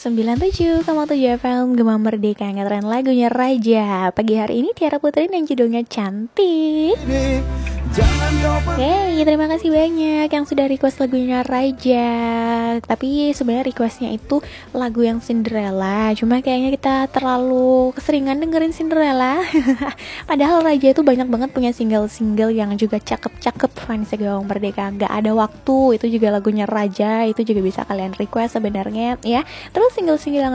97,7 FM Gema Merdeka, ngetren lagunya Raja. Pagi hari ini Tiara Putri dan judulnya Cantik. Hey, terima kasih banyak yang sudah request lagunya Raja. Tapi sebenarnya requestnya itu lagu yang Cinderella. Cuma kayaknya kita terlalu keseringan dengerin Cinderella. Padahal Raja itu banyak banget punya single-single yang juga cakep-cakep. Fans Gema Merdeka, gak ada waktu. Itu juga lagunya Raja. Itu juga bisa kalian request sebenarnya ya. Terus single-single yang